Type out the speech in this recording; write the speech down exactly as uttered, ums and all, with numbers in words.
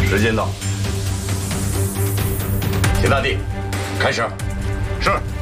时间到，秦大帝，开始。 是。